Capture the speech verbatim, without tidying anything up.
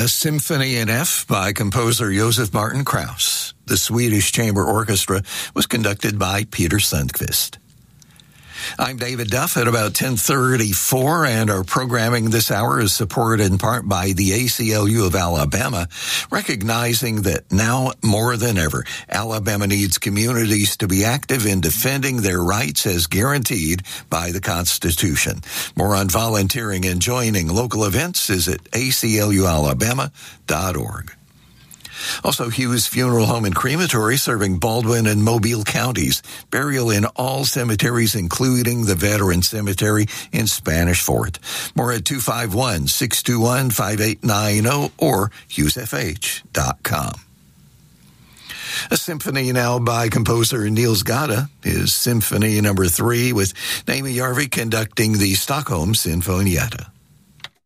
A Symphony in F by composer Joseph Martin Krauss. The Swedish Chamber Orchestra was conducted by Peter Sundqvist. I'm David Duff at about ten thirty-four, and our programming this hour is supported in part by the A C L U of Alabama, recognizing that now more than ever, Alabama needs communities to be active in defending their rights as guaranteed by the Constitution. More on volunteering and joining local events is at A C L U alabama dot org. Also, Hughes Funeral Home and Crematory serving Baldwin and Mobile counties. Burial in all cemeteries, including the Veteran Cemetery in Spanish Fort. More at two five one, six two one, five eight nine zero or hughes f h dot com. A symphony now by composer Niels Gade is Symphony Number Three, with Naomi Jarvik conducting the Stockholm Sinfonietta.